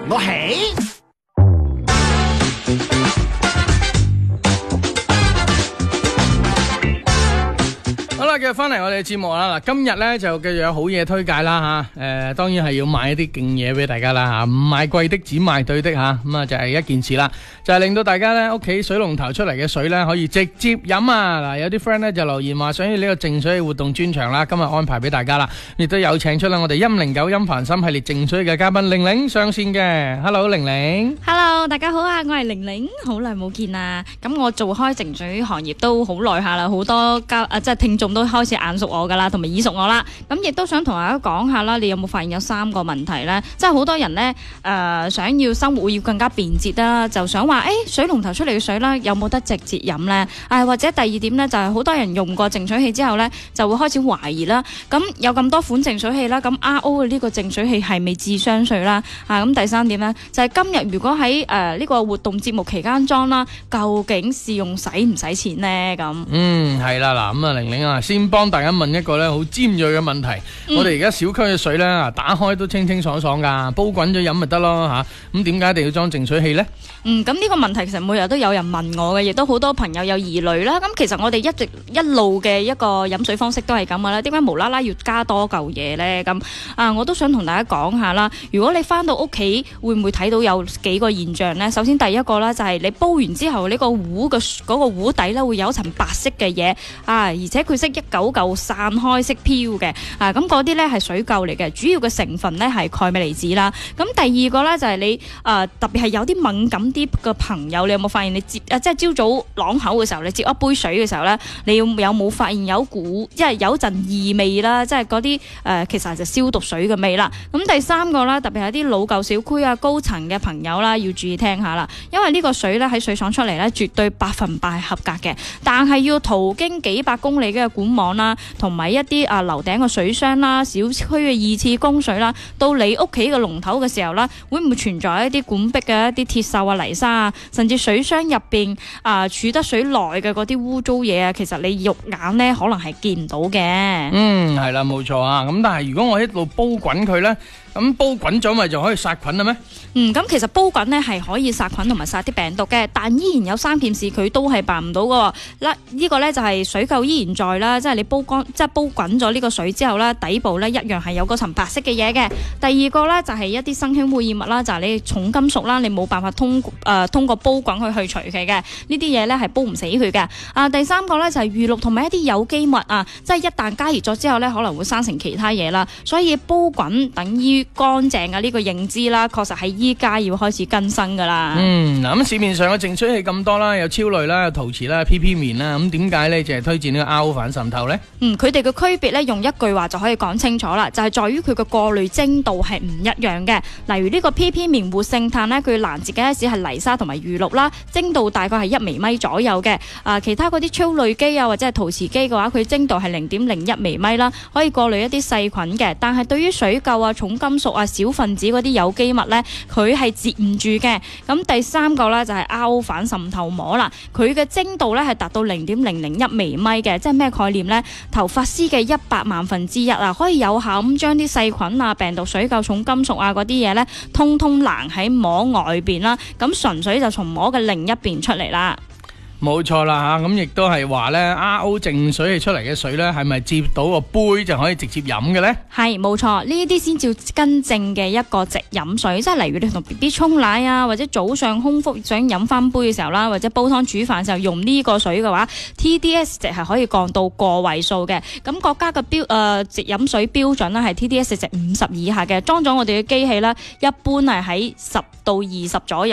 我起。 好啦，繼續翻嚟我哋嘅節目啦。嗱，今日咧就繼續有好嘢推介啦吓。當然係要買一啲勁嘢俾大家啦吓，唔買貴的，只買對的吓。咁啊就係一件事啦，就係令到大家咧屋企水龍頭出嚟嘅水咧可以直接飲啊。嗱，有啲 friend 咧就留言話想要呢個淨水活動專場啦，今日安排俾大家啦，亦都有請出啦我哋109音凡心系列淨水嘅嘉賓玲玲上線嘅。Hello， 玲玲。 Hello， 大家好啊，我係玲玲，好耐冇見啦。咁我做開淨水行業都好耐下啦，好多即係聽眾都開始眼熟我噶啦，同埋耳熟我啦。咁亦都想同大家講下啦，你有冇發現有3個問題呢？即係好多人呢，想要生活要更加便捷啦，就想話水龍頭出嚟嘅水啦，有冇得直接飲呢？或者第二點呢，就係好多人用過淨水器之後呢，就會開始懷疑啦。咁有咁多款淨水器啦，咁 RO 嘅呢個淨水器係咪智商稅啦？咁第三點呢，就係今日如果喺呢個活動節目期間裝啦，究竟試用使唔使錢呢？咁係啦，嗱咁啊，玲玲啊，先幫大家問一個咧好尖銳嘅問題。我哋而家小區嘅水咧，打開都清清爽爽噶，煲滾咗飲咪得咯吓。咁點解一定要裝淨水器呢？ 咁呢個問題其實每日都有人問我嘅，亦都好多朋友有疑慮啦。咁其實我哋一路嘅一個飲水方式都係咁噶啦，點解無啦啦要加多嚿嘢呢？咁我都想同大家講下啦。如果你翻到屋企，會唔會睇到有幾個現象呢？首先第一個啦，就係你煲完之後，呢個壺嘅嗰個壺底咧會有一層白色嘅嘢而且佢識一嚿嚿散開式飄嘅咁嗰啲咧係水垢嚟嘅，主要嘅成分咧係鈣鎂離子啦。咁第二個咧就係你特別係有啲敏感啲嘅朋友，你有冇發現你接即係朝早啷口嘅時候，你接一杯水嘅時候咧，你有冇發現有股即係有陣異味啦？即係嗰啲其實係就消毒水嘅味啦。咁第三個啦，特別係啲老舊小區啊、高層嘅朋友啦，要注意聽下啦，因為呢個水咧喺水廠出嚟咧，絕對100%係合格嘅，但係要途經幾百公里嘅管網啦，同埋一啲樓頂嘅水箱啦、小區嘅2次供水啦，到你屋企嘅龍頭嘅時候啦，會唔會存在一啲管壁嘅一啲鐵鏽啊、泥沙啊，甚至水箱入邊儲得水耐嘅嗰啲污糟嘢啊？其實你肉眼咧可能係見唔到嘅。 係啦，冇錯啊。咁但係如果我一路煲滾佢咧，咁煲滾咗咪就可以殺菌啦咩？ 咁其實煲滾咧係可以殺菌同埋殺啲病毒嘅，但依然有3件事佢都係辦唔到嘅。呢個咧就係水垢依然在啦，即係你煲滾咗呢個水之後咧，底部咧一樣係有嗰層白色嘅嘢嘅。第二個咧就係一啲新興污染物啦，就係你重金屬啦，你冇辦法通過煲滾去除佢嘅，呢啲嘢咧係煲唔死佢嘅。第三個咧就係餘氯同埋一啲有機物即係一旦加熱咗之後咧，可能會生成其他嘢啦。所以煲滾等於乾淨嘅呢個認知啦，確實係依家要開始更新噶啦。 咁市面上嘅淨水器咁多啦，有超濾啦、有陶瓷啦、PP 棉啦，咁點解咧淨係推薦呢個 RO 反滲透呢？ 佢哋嘅區別咧，用一句話就可以講清楚啦，就係在於佢嘅過濾精度係唔一樣嘅。例如呢個 PP 棉活性炭咧，佢攔截嘅只係泥沙同埋餘氯啦，精度大概係1微米左右嘅。其他嗰啲超濾機或者係陶瓷機嘅話，佢精度係0.01微米啦，可以過濾一啲細菌嘅。但係對於水垢重金屬小分子嗰啲有機物咧，佢係截唔住嘅。咁第三個咧就係 RO 反滲透膜啦，佢嘅精度咧係達到0.001微米嘅，即係咩概念呢？頭髮絲嘅100萬分之一可以有效咁將啲細菌病毒、水垢、重金屬嗰啲嘢咧，通通攔喺膜外邊啦。咁純粹就從膜嘅另一邊出嚟啦。 冇錯啦吓，咁亦都係話咧 RO 淨水器出嚟嘅水咧，係咪接到個杯就可以直接飲嘅咧？ 係冇錯，呢啲先至真正嘅一個直飲水，即係例如你同 BB 沖奶或者早上空腹想飲翻杯嘅時候啦，或者煲湯煮飯嘅時候用呢個水嘅話 ，TDS 值係可以降到個位數嘅。咁國家嘅直飲水標準咧係 TDS 值50以下嘅，裝咗我哋嘅機器啦，一般係喺10到20左右。